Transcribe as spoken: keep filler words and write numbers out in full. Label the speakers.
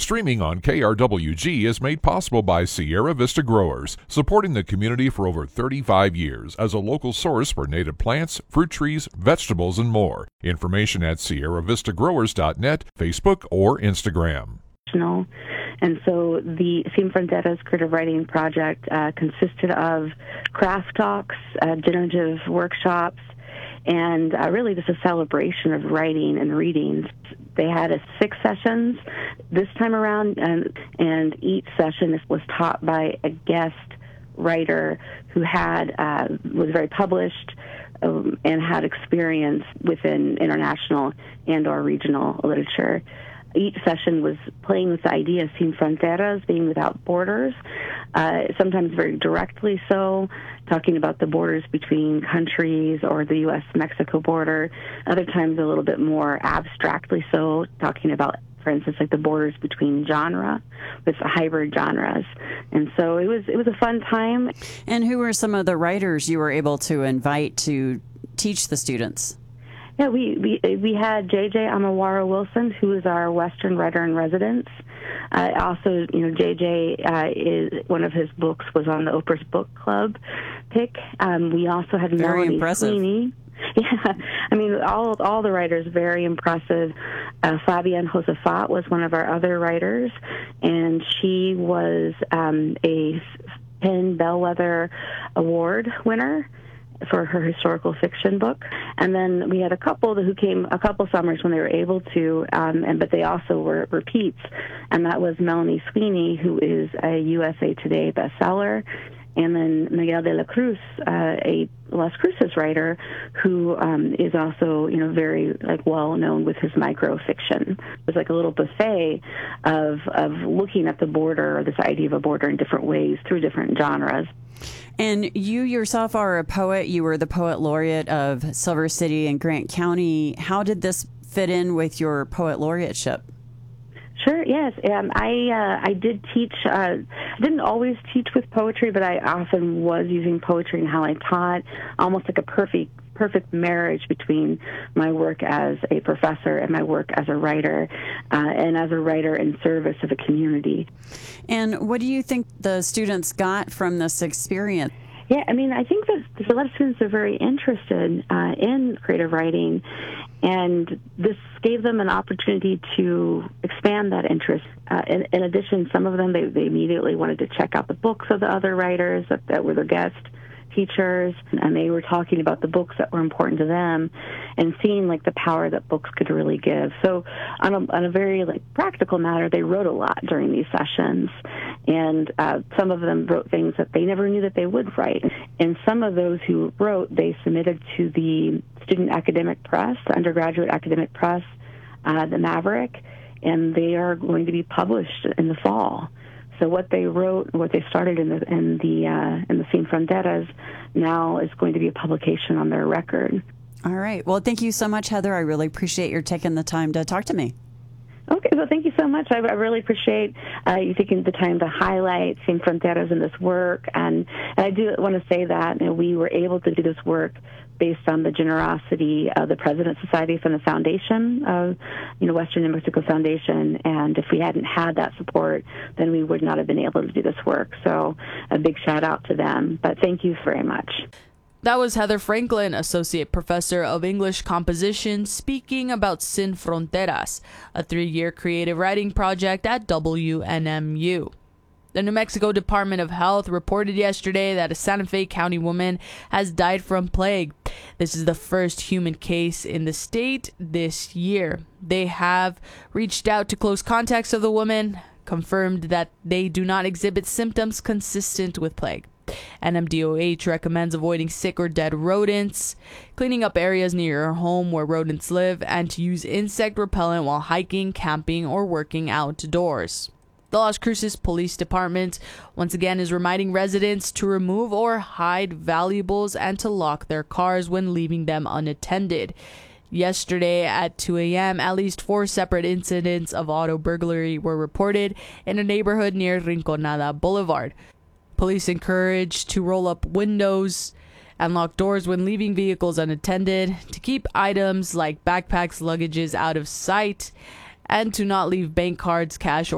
Speaker 1: Streaming on K R W G is made possible by Sierra Vista Growers, supporting the community for over thirty-five years as a local source for native plants, fruit trees, vegetables, and more. Information at sierra vista growers dot net, Facebook, or Instagram.
Speaker 2: And so the Sin Fronteras Creative Writing Project uh, consisted of craft talks, uh, generative workshops, and uh, really just a celebration of writing and readings. They had a six sessions this time around, and, and each session was taught by a guest writer who had uh, was very published um, and had experience within international and or regional literature. Each session was playing with the idea of Sin Fronteras, being without borders, uh, sometimes very directly so, talking about the borders between countries or the U S Mexico border, other times a little bit more abstractly so, talking about, for instance, like the borders between genre, with hybrid genres. And so it was it was a fun time.
Speaker 3: And who were some of the writers you were able to invite to teach the students?
Speaker 2: Yeah, we, we we had J J Amawara Wilson, who is our Western writer in residence. Uh, also, you know, J J uh, is one of his books was on the Oprah's Book Club pick. Um, we also had
Speaker 3: very
Speaker 2: Melanie
Speaker 3: impressive.
Speaker 2: Sweeney. Yeah, I mean, all all the writers very impressive. Uh, Fabienne Josephat was one of our other writers, and she was um, a PEN Bellwether Award winner for her historical fiction book. And then we had a couple who came a couple summers when they were able to, um, and but they also were repeats, and that was Melanie Sweeney, who is a U S A Today bestseller, and then Miguel de la Cruz, uh, a Las Cruces writer, who um, is also, you know, very like well known with his microfiction. It was like a little buffet of of looking at the border, or this idea of a border in different ways through different genres.
Speaker 3: And you yourself are a poet. You were the poet laureate of Silver City and Grant County. How did this fit in with your poet laureateship?
Speaker 2: Sure, yes. Um, I uh, I did teach. Uh, I didn't always teach with poetry, but I often was using poetry in how I taught, almost like a perfect perfect marriage between my work as a professor and my work as a writer, uh, and as a writer in service of a community.
Speaker 3: And what do you think the students got from this experience?
Speaker 2: Yeah, I mean, I think that a lot of students are very interested uh, in creative writing, and this gave them an opportunity to expand that interest. Uh, in, in addition, some of them, they, they immediately wanted to check out the books of the other writers that, that were their guest teachers, and they were talking about the books that were important to them and seeing like the power that books could really give. So on a, on a very like practical matter, they wrote a lot during these sessions, and uh, some of them wrote things that they never knew that they would write. And some of those who wrote, they submitted to the Student Academic Press, the undergraduate academic press, uh, the Maverick, and they are going to be published in the fall. So what they wrote, what they started in the in the uh, in the Sin Fronteras, now is going to be a publication on their record.
Speaker 3: All right. Well, thank you so much, Heather. I really appreciate your taking the time to talk to me.
Speaker 2: Okay, well, thank you so much. I, I really appreciate uh, you taking the time to highlight Sin Fronteras in this work. And, and I do want to say that you know, we were able to do this work based on the generosity of the President's Society from the foundation of, you know, Western New Mexico Foundation. And if we hadn't had that support, then we would not have been able to do this work. So a big shout out to them. But thank you very much.
Speaker 4: That was Heather Franklin, Associate Professor of English Composition, speaking about Sin Fronteras, a three-year creative writing project at W N M U. The New Mexico Department of Health reported yesterday that a Santa Fe County woman has died from plague. This is the first human case in the state this year. They have reached out to close contacts of the woman, confirmed that they do not exhibit symptoms consistent with plague. N M D O H recommends avoiding sick or dead rodents, cleaning up areas near your home where rodents live, and to use insect repellent while hiking, camping, or working outdoors. The Las Cruces Police Department once again is reminding residents to remove or hide valuables and to lock their cars when leaving them unattended. Yesterday at two a.m., at least four separate incidents of auto burglary were reported in a neighborhood near Rinconada Boulevard. Police encouraged to roll up windows and lock doors when leaving vehicles unattended, to keep items like backpacks, luggages out of sight, and to not leave bank cards, cash, or